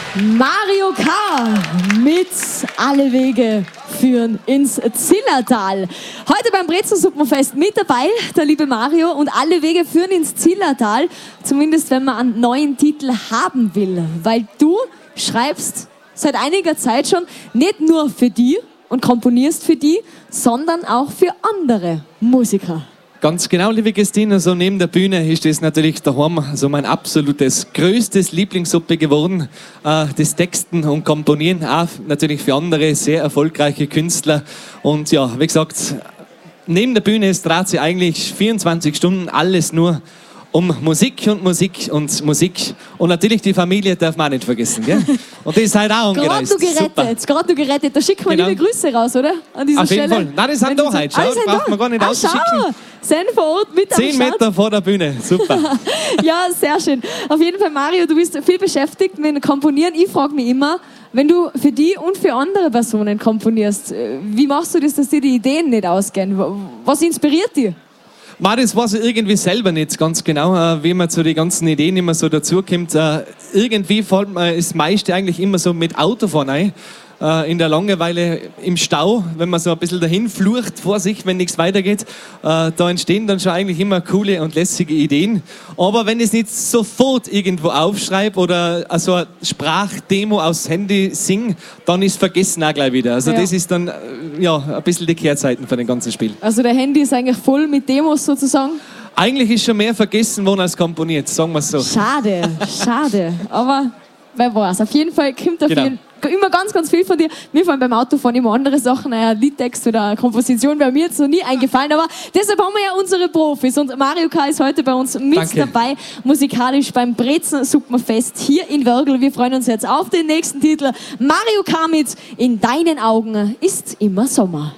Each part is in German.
Mario K. mit Alle Wege führen ins Zillertal. Heute beim Brezensuppenfest mit dabei, der liebe Mario, und Alle Wege führen ins Zillertal, zumindest wenn man einen neuen Titel haben will, weil du schreibst seit einiger Zeit schon nicht nur für die und komponierst für die, sondern auch für andere Musiker. Ganz genau, liebe Christine, so neben der Bühne ist das natürlich daheim so mein absolutes, größtes Lieblingshobby geworden. Das Texten und Komponieren, auch natürlich für andere sehr erfolgreiche Künstler. Und ja, wie gesagt, neben der Bühne dreht sich eigentlich 24 Stunden alles nur um Musik und Musik und Musik. Und natürlich die Familie darf man auch nicht vergessen, gell? Und das ist halt auch angereist. Gerade du gerettet. Da schicken wir liebe Grüße raus, oder? An dieser Auf jeden Stelle. Fall. Nein, die sind da heute. Schau, braucht man gar nicht auszuschicken. Sind vor Ort mit am 10 Meter vor der Bühne. Super. Ja, sehr schön. Auf jeden Fall, Mario, du bist viel beschäftigt mit dem Komponieren. Ich frage mich immer, wenn du für die und für andere Personen komponierst, wie machst du das, dass dir die Ideen nicht ausgehen? Was inspiriert dich? Das weiß ich irgendwie selber nicht ganz genau, wie man zu den ganzen Ideen immer so dazukommt. Irgendwie fällt mir das meiste eigentlich immer so mit Autofahren ein. In der Langeweile im Stau, wenn man so ein bisschen dahin flucht vor sich, wenn nichts weitergeht, da entstehen dann schon eigentlich immer coole und lässige Ideen. Aber wenn ich es nicht sofort irgendwo aufschreibe oder so eine Sprachdemo aufs Handy singe, dann ist es vergessen auch gleich wieder. Also das ist dann ja ein bisschen die Kehrseiten von dem ganzen Spiel. Also der Handy ist eigentlich voll mit Demos sozusagen? Eigentlich ist schon mehr vergessen worden als komponiert, sagen wir es so. Schade, schade. Aber wer weiß, auf jeden Fall kommt immer ganz, ganz viel von dir. Mir fallen beim Autofahren immer andere Sachen, ein Liedtext oder eine Komposition wäre mir jetzt noch nie eingefallen, aber deshalb haben wir ja unsere Profis und Mario K. ist heute bei uns mit dabei, musikalisch beim Brezensuppenfest hier in Wörgl. Wir freuen uns jetzt auf den nächsten Titel. Mario K. mit In deinen Augen ist immer Sommer.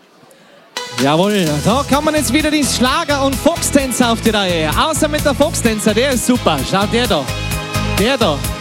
Jawohl, da kann man jetzt wieder die Schlager- und Foxtänzer auf die Reihe. Außer mit der Foxtänzer, der ist super. Schaut der da. Der da.